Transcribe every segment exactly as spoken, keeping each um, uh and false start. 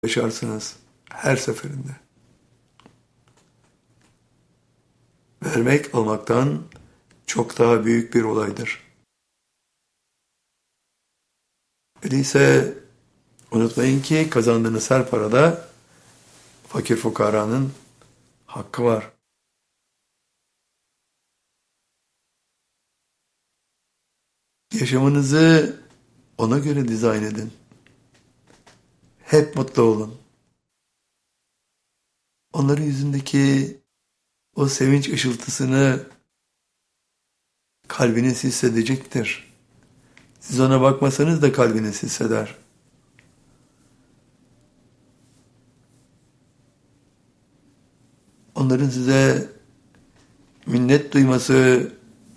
yaşarsınız her seferinde. Vermek almaktan çok daha büyük bir olaydır. Öyleyse unutmayın ki kazandığınız her parada fakir fukaranın hakkı var. Yaşamınızı ona göre dizayn edin. Hep mutlu olun. Onların yüzündeki o sevinç ışıltısını kalbiniz hissedecektir. Siz ona bakmasanız da kalbiniz hisseder. Onların size minnet duyması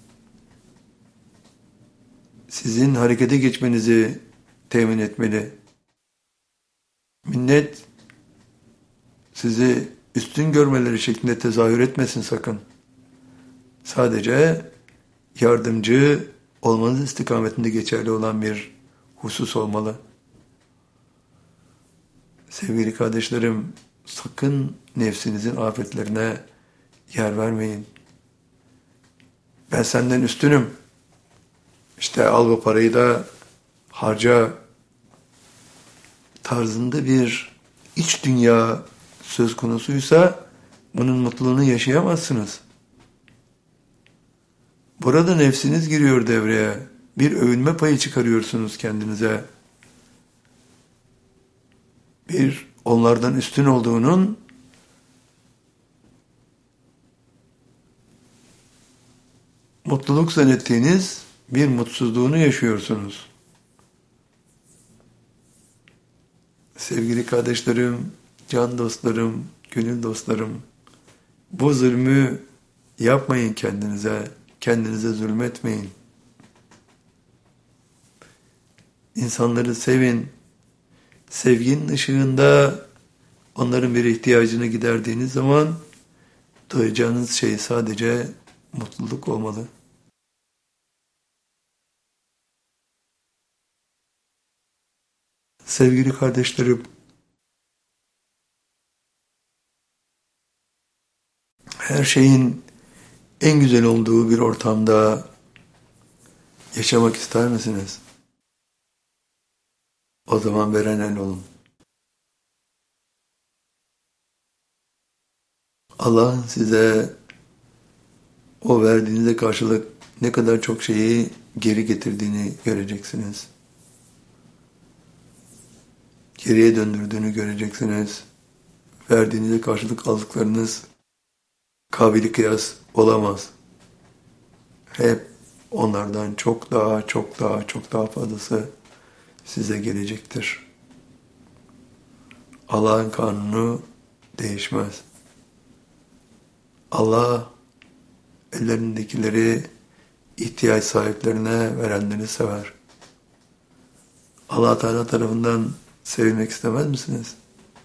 sizin harekete geçmenizi temin etmeli. Minnet sizi üstün görmeleri şeklinde tezahür etmesin sakın. Sadece yardımcı olmanız istikametinde geçerli olan bir husus olmalı. Sevgili kardeşlerim, sakın nefsinizin afetlerine yer vermeyin. Ben senden üstünüm. İşte al bu parayı da harca tarzında bir iç dünya söz konusuysa bunun mutluluğunu yaşayamazsınız. Burada nefsiniz giriyor devreye. Bir övünme payı çıkarıyorsunuz kendinize. Bir onlardan üstün olduğunun mutluluk zannettiğiniz bir mutsuzluğunu yaşıyorsunuz. Sevgili kardeşlerim, can dostlarım, gönül dostlarım, bu zulmü yapmayın kendinize, kendinize zulmetmeyin. İnsanları sevin, sevginin ışığında onların bir ihtiyacını giderdiğiniz zaman duyacağınız şey sadece mutluluk olmalı. Sevgili kardeşlerim, her şeyin en güzel olduğu bir ortamda yaşamak ister misiniz? O zaman veren el olun. Allah'ın size o verdiğinize karşılık ne kadar çok şeyi geri getirdiğini göreceksiniz. Geriye döndürdüğünü göreceksiniz. Verdiğinize karşılık aldıklarınız kabili kıyas olamaz. Hep onlardan çok daha, çok daha, çok daha fazlası size gelecektir. Allah'ın kanunu değişmez. Allah ellerindekileri ihtiyaç sahiplerine verenleri sever. Allah Teala tarafından sevilmek istemez misiniz?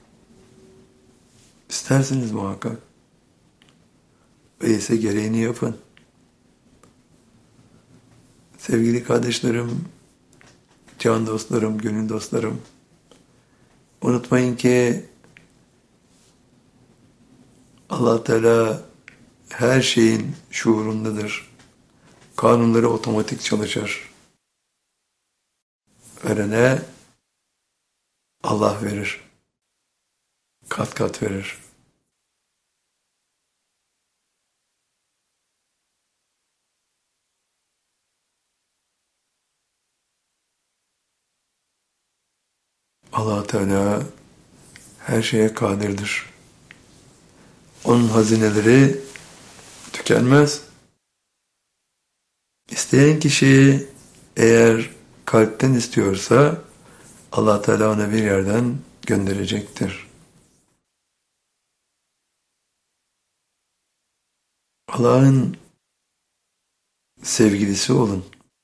İstersiniz muhakkak. Öyleyse gereğini yapın. Sevgili kardeşlerim, can dostlarım, gönül dostlarım, unutmayın ki Allah Teala her şeyin şuurundadır. Kanunları otomatik çalışır. Verene Allah verir. Kat kat verir. Allah Teala her şeye kadirdir. Onun hazineleri tükenmez. İsteyen kişi eğer kalpten istiyorsa Allah Teala ona bir yerden gönderecektir. Allah'ın sevgilisi olun.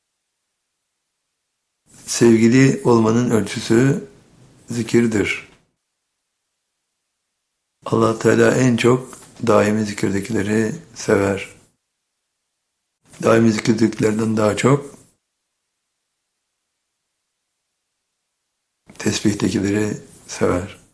Sevgili olmanın ölçüsü zikirdir. Allah Teala en çok daimi zikirdekileri sever. Daimi zikirdekilerden daha çok tesbihtekileri sever.